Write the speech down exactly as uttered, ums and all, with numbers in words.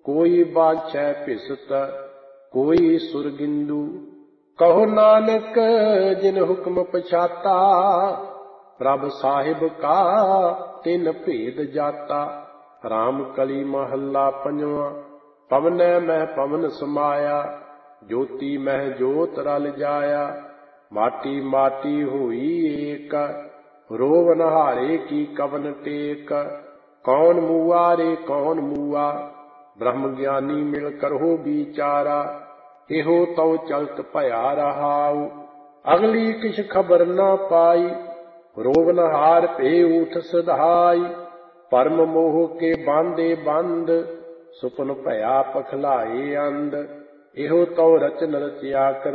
कोई बाछै भिसत कोई सुरगिंदु। कहो नानक जिन हुक्म पछाता, प्रभ साहिब का तिन भेद जाता। राम कली महला पंजवा। पवनै मह पवन समाया, ज्योति मह ज्योत रल जाया। माटी माटी हुई एक, रोवन हारे की कवन टेक। कौन मुआ रे कौन मुआ, ब्रह्म ज्ञानी मिल करहो बिचारा। एहो तव चलत भया रहाऊ, अगली किछ खबर न पाई। रोवन हार पे उठ सधाई, परम मोह के बांधे बंद। सुपन भया पखलाए अंध, एहो तव रचन रचिया कर